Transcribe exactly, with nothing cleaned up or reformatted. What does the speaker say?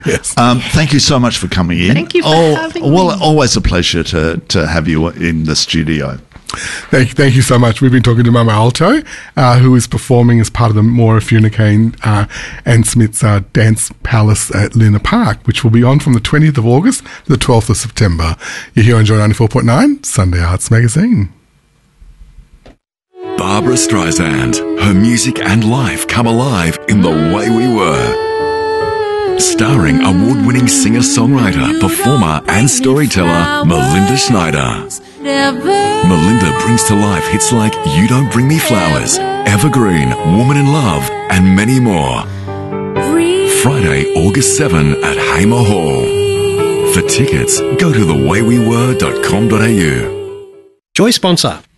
Yes. Um, thank you so much for coming in. Thank you for oh, having well, me. always a pleasure to, to have you in the studio. Thank, thank you so much. We've been talking to Mama Alto, uh, who is performing as part of the Maura Funacane uh, and Smith's uh, Dance Palace at Luna Park, which will be on from the twentieth of August to the twelfth of September. You're here on Joy ninety-four point nine, Sunday Arts Magazine. Barbara Streisand. Her music and life come alive in The Way We Were. Starring award-winning singer-songwriter, performer and storyteller Melinda Schneider. Melinda brings to life hits like You Don't Bring Me Flowers, Evergreen, Woman in Love, and many more. Friday, August seventh at Hamer Hall. For tickets, go to the way we were dot com dot a u. Joy sponsor,